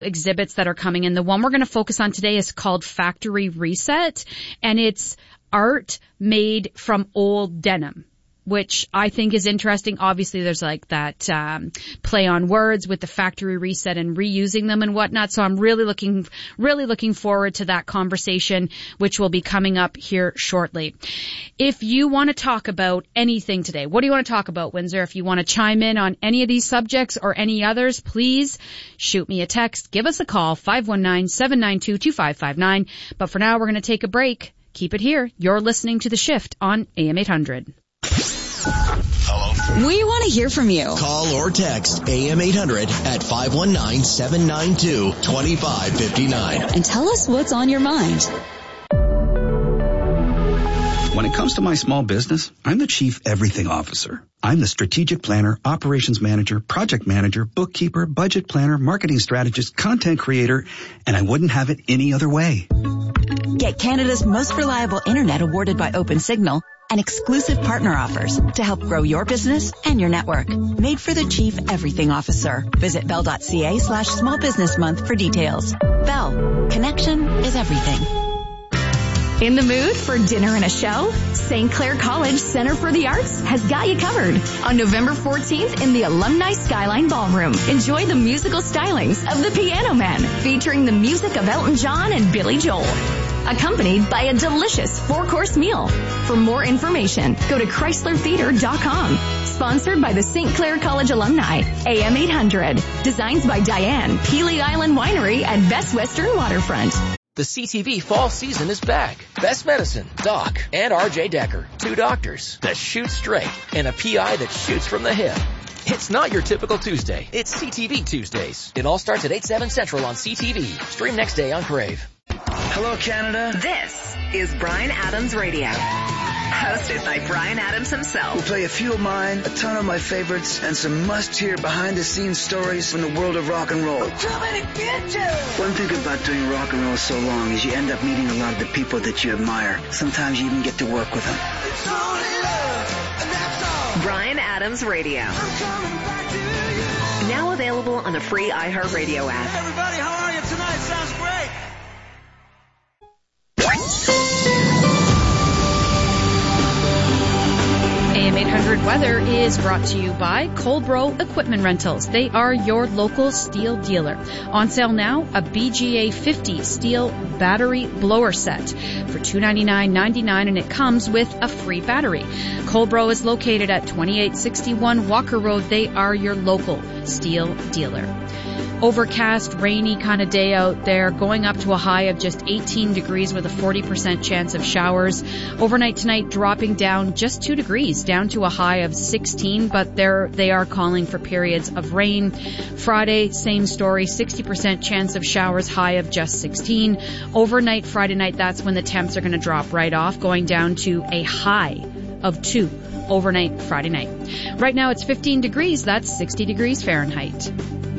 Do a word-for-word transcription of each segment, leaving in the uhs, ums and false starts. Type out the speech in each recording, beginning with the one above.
exhibits that are coming in. The one we're going to focus on today is called Factory Reset, and it's art made from old denim, which I think is interesting. Obviously, there's like that um, play on words with the factory reset and reusing them and whatnot. So I'm really looking, really looking forward to that conversation, which will be coming up here shortly. If you want to talk about anything today, what do you want to talk about, Windsor? If you want to chime in on any of these subjects or any others, please shoot me a text. Give us a call, five one nine, seven nine two, two five five nine. But for now, we're going to take a break. Keep it here. You're listening to The Shift on A M eight hundred. Hello. We want to hear from you. Call or text A M eight hundred at five one nine, seven nine two, two five five nine. And tell us what's on your mind. When it comes to my small business, I'm the Chief Everything Officer. I'm the strategic planner, operations manager, project manager, bookkeeper, budget planner, marketing strategist, content creator, and I wouldn't have it any other way. Get Canada's most reliable internet awarded by OpenSignal and exclusive partner offers to help grow your business and your network. Made for the Chief Everything Officer. Visit bell.ca slash small business month for details. Bell. Connection is everything. In the mood for dinner and a show? Saint Clair College Center for the Arts has got you covered. On November fourteenth in the Alumni Skyline Ballroom, enjoy the musical stylings of The Piano Man, featuring the music of Elton John and Billy Joel, accompanied by a delicious four-course meal. For more information, go to chrysler theater dot com. Sponsored by the Saint Clair College alumni, A M eight hundred. Designs by Diane, Peely Island Winery at Best Western Waterfront. The C T V fall season is back. Best Medicine, Doc, and R J Decker, two doctors that shoot straight and a P I that shoots from the hip. It's not your typical Tuesday. It's C T V Tuesdays. It all starts at eight, seven Central on C T V. Stream next day on Crave. Hello, Canada. This is Bryan Adams Radio. Hosted by Bryan Adams himself. We'll play a few of mine, a ton of my favorites, and some must-hear behind-the-scenes stories from the world of rock and roll. I'm coming to get you! One thing about doing rock and roll so long is you end up meeting a lot of the people that you admire. Sometimes you even get to work with them. It's only love, and that's all. Bryan Adams Radio. I'm coming back to you. Now available on the free iHeartRadio app. Hey everybody, how are you tonight? Sounds great. A M eight hundred Weather is brought to you by Colbro Equipment Rentals. They are your local steel dealer. On sale now, a B G A fifty steel battery blower set for two hundred ninety-nine dollars and ninety-nine cents, and it comes with a free battery. Colbro is located at twenty-eight sixty-one Walker Road. They are your local steel dealer. Overcast, rainy kind of day out there, going up to a high of just eighteen degrees with a forty percent chance of showers. Overnight tonight, dropping down just two degrees, down to a high of sixteen, but they're, they are calling for periods of rain. Friday, same story, sixty percent chance of showers, high of just sixteen. Overnight, Friday night, that's when the temps are going to drop right off, going down to a high of two overnight Friday night. Right now, it's fifteen degrees, that's sixty degrees Fahrenheit.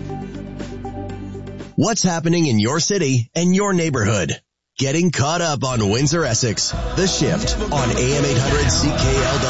What's happening in your city and your neighborhood? Getting caught up on Windsor Essex. The Shift on A M eight hundred C K L